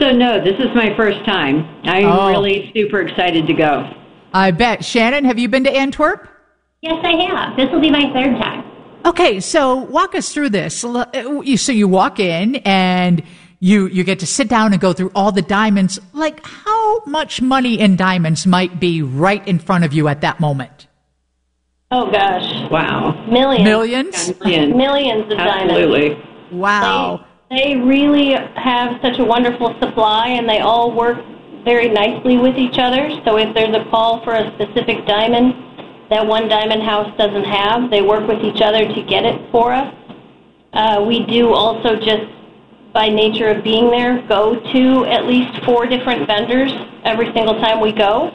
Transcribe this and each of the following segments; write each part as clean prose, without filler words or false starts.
So no, this is my first time. I'm really super excited to go. I bet. Shannon, have you been to Antwerp? Yes, I have. This will be my third time. Okay, so walk us through this. So you walk in and you get to sit down and go through all the diamonds. Like, how much money in diamonds might be right in front of you at that moment? Oh, gosh. Wow. Millions of diamonds. Absolutely. Wow. They really have such a wonderful supply, and they all work very nicely with each other. So if there's a call for a specific diamond that one diamond house doesn't have, they work with each other to get it for us. We do also, just by nature of being there, go to at least 4 different vendors every single time we go.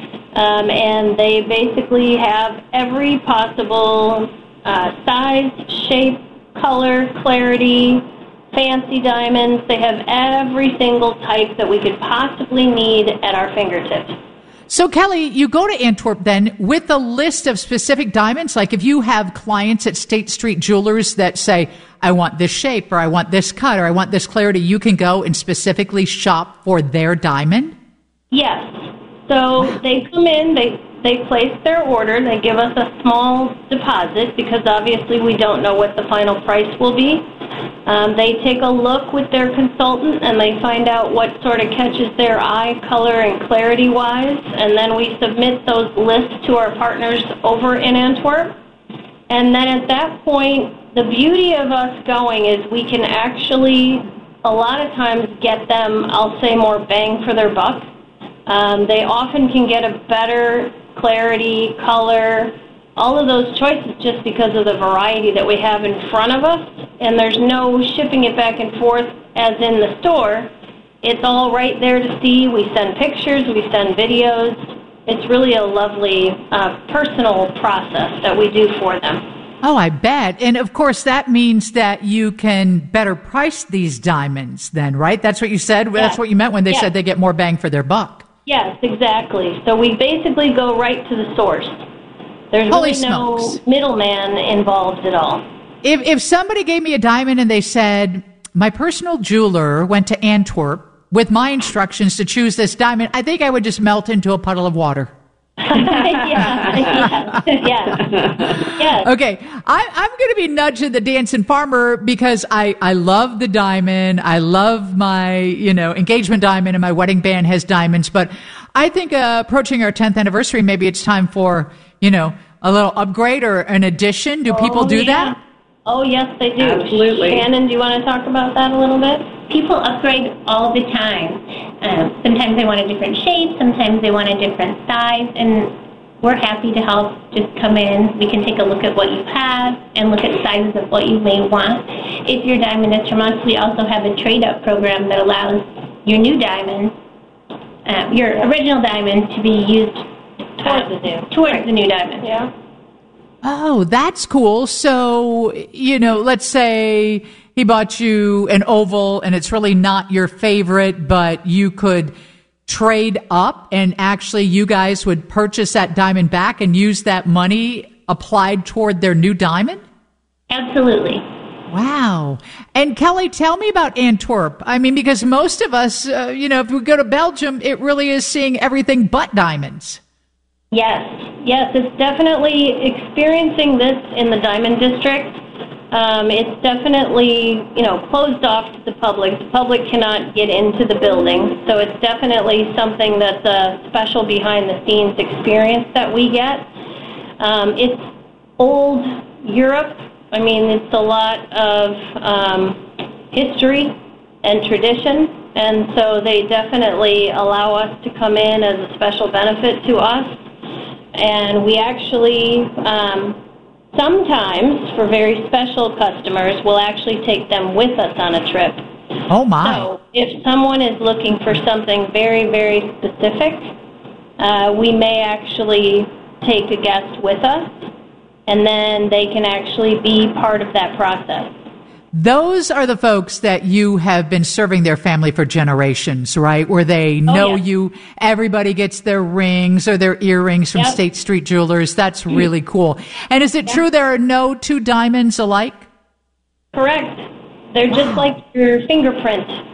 And they basically have every possible size, shape, color, clarity, fancy diamonds. They have every single type that we could possibly need at our fingertips. So, Kelly, you go to Antwerp then with a list of specific diamonds. Like if you have clients at State Street Jewelers that say, I want this shape, or I want this cut, or I want this clarity, you can go and specifically shop for their diamond? Yes. So they come in, they place their order, they give us a small deposit because obviously we don't know what the final price will be. They take a look with their consultant and they find out what sort of catches their eye, color and clarity-wise, and then we submit those lists to our partners over in Antwerp. And then at that point, the beauty of us going is we can actually, a lot of times, get them, I'll say, more bang for their buck. They often can get a better clarity, color, all of those choices just because of the variety that we have in front of us, and there's no shipping it back and forth as in the store. It's all right there to see. We send pictures, we send videos. It's really a lovely personal process that we do for them. Oh, I bet. And of course, that means that you can better price these diamonds then, right? That's what you said? Yes. That's what you meant when they said they get more bang for their buck. Yes, exactly. So we basically go right to the source. There's really no middleman involved at all. If somebody gave me a diamond and they said, my personal jeweler went to Antwerp with my instructions to choose this diamond, I think I would just melt into a puddle of water. Yes. Okay, I'm going to be nudging the Dancing Farmer because I love the diamond. I love my, engagement diamond, and my wedding band has diamonds. But I think approaching our 10th anniversary, maybe it's time for, a little upgrade or an addition. Do people do that? Oh, yes, they do. Absolutely. Shannon, do you want to talk about that a little bit? People upgrade all the time. Sometimes they want a different shape, sometimes they want a different size, and we're happy to help. Just come in. We can take a look at what you have and look at sizes of what you may want. If your diamond is from us, we also have a trade-up program that allows your new diamond, your original diamond, to be used towards the new diamond. Yeah. Oh, that's cool. So, let's say he bought you an oval and it's really not your favorite, but you could trade up and actually you guys would purchase that diamond back and use that money applied toward their new diamond? Absolutely. Wow. And Kelly, tell me about Antwerp. I mean, because most of us, if we go to Belgium, it really is seeing everything but diamonds. Yes, it's definitely experiencing this in the Diamond District. It's definitely, closed off to the public. The public cannot get into the building, so it's definitely something that's a special behind-the-scenes experience that we get. It's old Europe. I mean, it's a lot of history and tradition, and so they definitely allow us to come in as a special benefit to us. And we actually, sometimes, for very special customers, we'll actually take them with us on a trip. Oh, my. So if someone is looking for something very, very specific, we may actually take a guest with us, and then they can actually be part of that process. Those are the folks that you have been serving their family for generations, right? Where they know you, everybody gets their rings or their earrings from State Street Jewelers. That's really cool. And is it true there are no 2 diamonds alike? Correct. They're just like your fingerprint.